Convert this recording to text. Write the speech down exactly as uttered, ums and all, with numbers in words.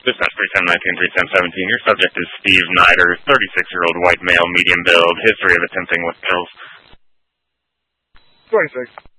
Dispatch three ten nineteen, three ten seventeen. Your subject is Steve Snyder, thirty-six-year-old white male, medium build, history of attempting with pills. twenty-six.